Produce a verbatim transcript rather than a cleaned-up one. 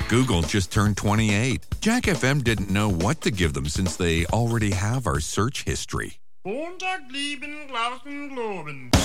Google just turned twenty-eight. Jack F M didn't know what to give them since they already have our search history. Montag, lieben, Glauben, Globen.